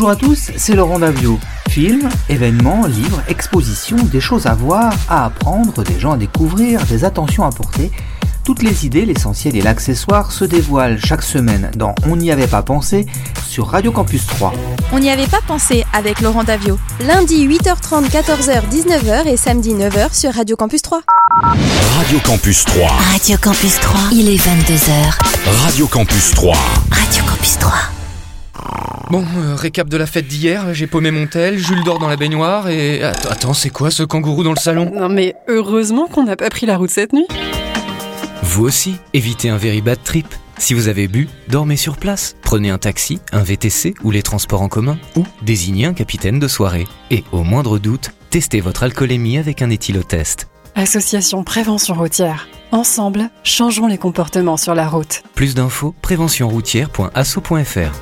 Bonjour à tous, c'est Laurent Davio. Films, événements, livres, expositions, des choses à voir, à apprendre, des gens à découvrir, des attentions à porter. Toutes les idées, l'essentiel et l'accessoire se dévoilent chaque semaine dans On n'y avait pas pensé sur Radio Campus 3. On n'y avait pas pensé avec Laurent Davio. Lundi 8h30, 14h, 19h et samedi 9h sur Radio Campus 3. Radio Campus 3. Radio Campus 3. Il est 22h. Radio Campus 3. Radio Campus 3. Bon, récap de la fête d'hier, j'ai paumé mon tel, Jules dort dans la baignoire et... Attends, c'est quoi ce kangourou dans le salon ? Non mais heureusement qu'on n'a pas pris la route cette nuit. Vous aussi, évitez un very bad trip. Si vous avez bu, dormez sur place. Prenez un taxi, un VTC ou les transports en commun ou désignez un capitaine de soirée. Et au moindre doute, testez votre alcoolémie avec un éthylotest. Association Prévention Routière. Ensemble, changeons les comportements sur la route. Plus d'infos, préventionroutière.asso.fr.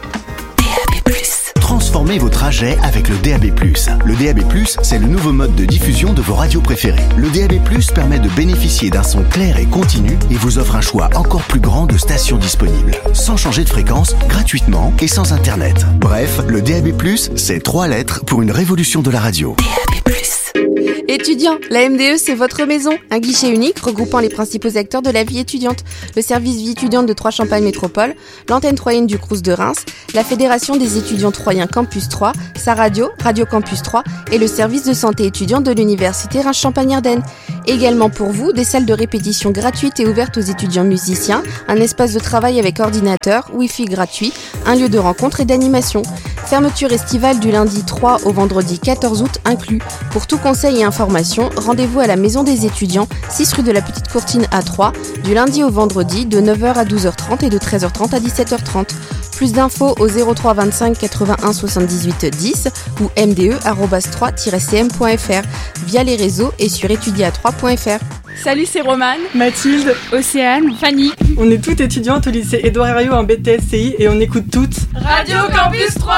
Transformez vos trajets avec le DAB+. Le DAB+, c'est le nouveau mode de diffusion de vos radios préférées. Le DAB+, permet de bénéficier d'un son clair et continu et vous offre un choix encore plus grand de stations disponibles. Sans changer de fréquence, gratuitement et sans Internet. Bref, le DAB+, c'est 3 lettres pour une révolution de la radio. DAB+. Étudiants, la MDE c'est votre maison, un guichet unique regroupant les principaux acteurs de la vie étudiante, le service vie étudiante de Troyes-Champagne Métropole, l'antenne troyenne du Crous de Reims, la fédération des étudiants troyens Campus 3, sa radio, Radio Campus 3 et le service de santé étudiante de l'université Reims-Champagne-Ardenne. Également pour vous, des salles de répétition gratuites et ouvertes aux étudiants musiciens, un espace de travail avec ordinateur, Wi-Fi gratuit, un lieu de rencontre et d'animation. Fermeture estivale du lundi 3 au vendredi 14 août inclus. Pour tout conseil et information, rendez-vous à la Maison des étudiants, 6 rue de la Petite Courtine à Troyes, du lundi au vendredi de 9h à 12h30 et de 13h30 à 17h30. Plus d'infos au 03 25 81 78 10 ou mde@3-cm.fr via les réseaux et sur étudier-à-3.fr. Salut, c'est Romane, Mathilde, Océane, Fanny. On est toutes étudiantes au lycée Édouard Herriot en BTSCI et on écoute toutes Radio Campus 3.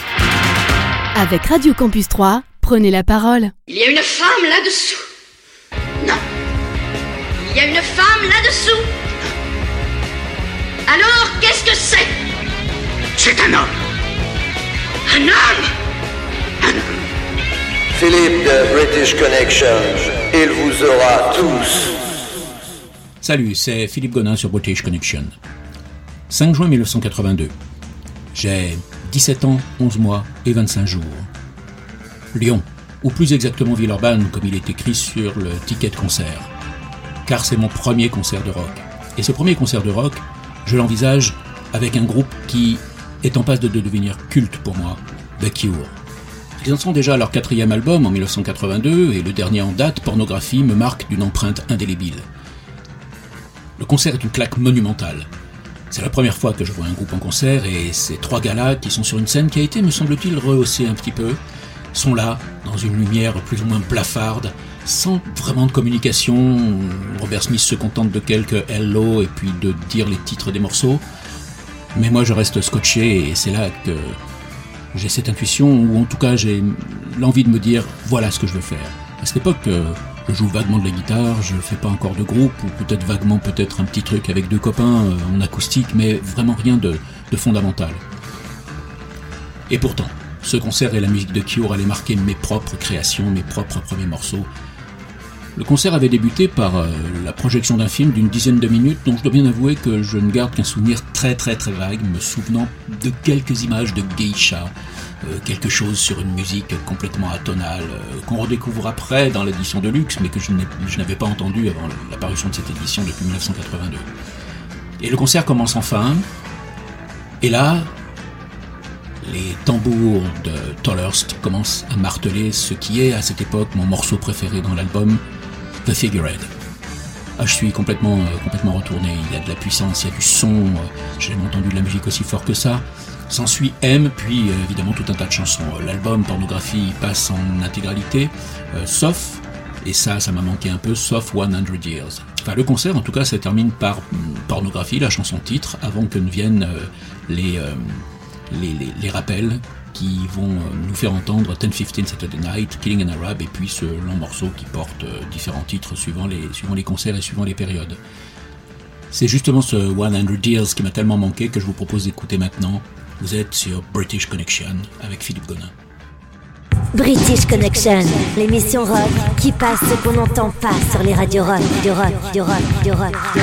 Avec Radio Campus 3, prenez la parole. Il y a une femme là-dessous. Non. Il y a une femme là-dessous. Alors, qu'est-ce que c'est ? C'est un homme. Un homme ? Un homme. Philippe de British Connection, il vous aura tous. Salut, c'est Philippe Godin sur British Connection. 5 juin 1982. J'ai 17 ans, 11 mois et 25 jours. Lyon, ou plus exactement Villeurbanne, comme il est écrit sur le ticket de concert. Car c'est mon premier concert de rock. Et ce premier concert de rock, je l'envisage avec un groupe qui est en passe de devenir culte pour moi, The Cure. Ils en sont déjà à leur 4e album en 1982 et le dernier en date, Pornographie, me marque d'une empreinte indélébile. Le concert est une claque monumentale. C'est la première fois que je vois un groupe en concert et ces 3 gars-là qui sont sur une scène qui a été, me semble-t-il, rehaussée un petit peu, sont là, dans une lumière plus ou moins blafarde, sans vraiment de communication. Robert Smith se contente de quelques hello et puis de dire les titres des morceaux. Mais moi je reste scotché et c'est là que j'ai cette intuition, ou en tout cas j'ai l'envie de me dire voilà ce que je veux faire. À cette époque, je joue vaguement de la guitare, je fais pas encore de groupe, ou peut-être vaguement peut-être un petit truc avec 2 copains en acoustique, mais vraiment rien de fondamental. Et pourtant, ce concert et la musique de Cure allaient marquer mes propres créations, mes propres premiers morceaux. Le concert avait débuté par la projection d'un film d'une dizaine de minutes dont je dois bien avouer que je ne garde qu'un souvenir très très très vague, me souvenant de quelques images de geisha, quelque chose sur une musique complètement atonale, qu'on redécouvre après dans l'édition de luxe, mais que je n'avais pas entendu avant l'apparition de cette édition depuis 1982. Et le concert commence enfin, et là, les tambours de Tolhurst commencent à marteler ce qui est à cette époque mon morceau préféré dans l'album, The Figurehead. Je suis complètement retourné, il y a de la puissance, il y a du son, j'ai jamais entendu de la musique aussi fort que ça. S'ensuit M, puis évidemment tout un tas de chansons. L'album Pornographie passe en intégralité, sauf, et ça m'a manqué un peu, sauf 100 Years. Enfin, le concert en tout cas se termine par Pornographie, la chanson titre, avant que ne viennent les rappels qui vont nous faire entendre 10-15 Saturday Night, Killing an Arab, et puis ce long morceau qui porte différents titres suivant les concerts et suivant les périodes. C'est justement ce 100 Years qui m'a tellement manqué que je vous propose d'écouter maintenant, Vous êtes sur British Connection avec Philippe Gonin. British Connection, l'émission rock qui passe ce qu'on n'entend pas sur les radios rock, du rock, du rock, du rock, du rock.